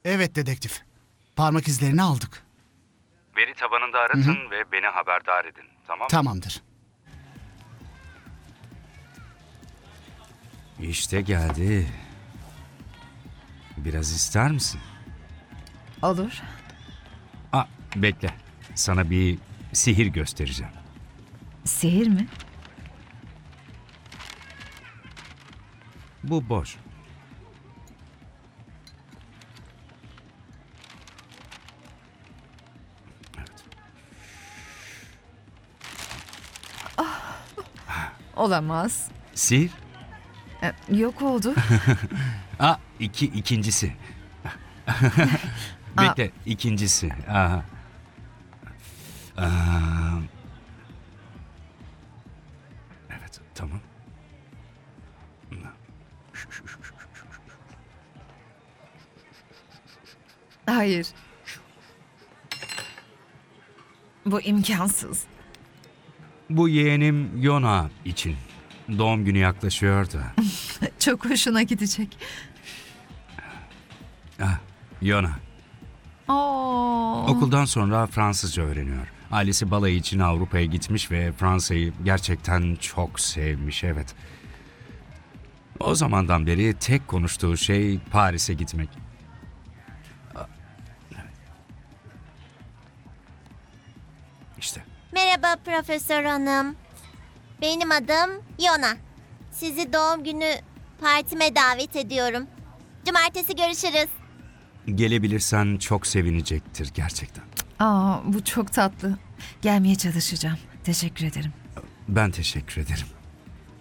Evet dedektif. Parmak izlerini aldık. Veri tabanında aratın ve beni haberdar edin. Tamam mı? Tamamdır. İşte geldi. Biraz ister misin? Olur. Bekle. Sana bir sihir göstereceğim. Sihir mi? Bu boş. Evet. Olamaz. Sihir? Yok oldu. İkincisi. Bekle, ikincisi. Aha. Evet, tamam. Hayır. Bu imkansız. Bu yeğenim Yona için. Doğum günü yaklaşıyor da. Çok hoşuna gidecek. Yona. Oo. Okuldan sonra Fransızca öğreniyor. Ailesi balayı için Avrupa'ya gitmiş ve Fransa'yı gerçekten çok sevmiş, evet. O zamandan beri tek konuştuğu şey Paris'e gitmek. İşte. Merhaba Profesör Hanım. Benim adım Yona. Sizi doğum günü partime davet ediyorum. Cumartesi görüşürüz. Gelebilirsen çok sevinecektir gerçekten. Bu çok tatlı. Gelmeye çalışacağım. Teşekkür ederim. Ben teşekkür ederim.